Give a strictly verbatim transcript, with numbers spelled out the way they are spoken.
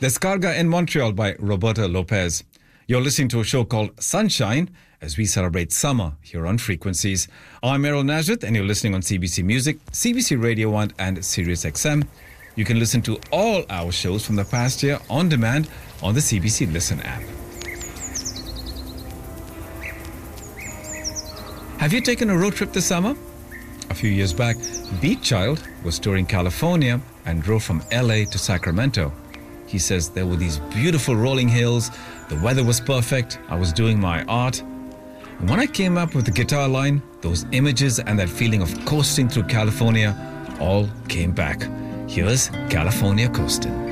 Descarga in Montreal by Roberta Lopez. You're listening to a show called Sunshine as we celebrate summer here on Frequencies. I'm Errol Nazareth and you're listening on C B C Music, C B C Radio one and Sirius X M. You can listen to all our shows from the past year on demand on the C B C Listen app. Have you taken a road trip this summer? A few years back, Beat Child was touring California and drove from L A to Sacramento. He says there were these beautiful rolling hills, the weather was perfect, I was doing my art. And when I came up with the guitar line, those images and that feeling of coasting through California all came back. Here's California Coastin'.